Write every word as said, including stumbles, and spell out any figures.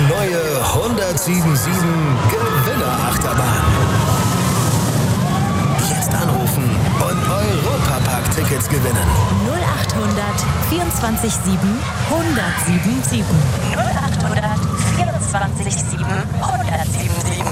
neue hundertsiebenundsiebzig Gewinnerachterbahn. Jetzt anrufen und Europapark-Tickets gewinnen. null achthundert vierundzwanzig sieben hundertsiebenundsiebzig. null achthundert vierundzwanzig sieben hundertsiebenundsiebzig.